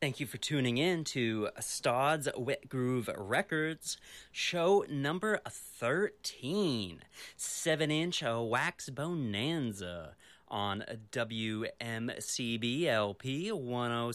Thank you for tuning in to Stodd's Wet Groove Records, show number 13, 7-inch Wax Bonanza on WMCB LP 106.